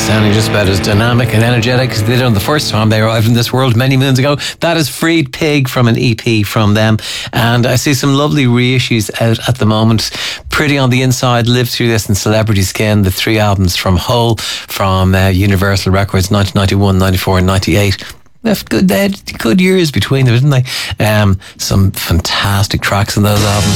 Sounding just about as dynamic and energetic as they did on the first time they arrived in this world many moons ago. That is Freed Pig from an EP from them. And I see some lovely reissues out at the moment. Pretty on the Inside, Live Through This and Celebrity Skin, the 3 albums from Hole, from Universal Records, 1991, 94 and 98. They had good years between them, didn't they? Some fantastic tracks in those albums.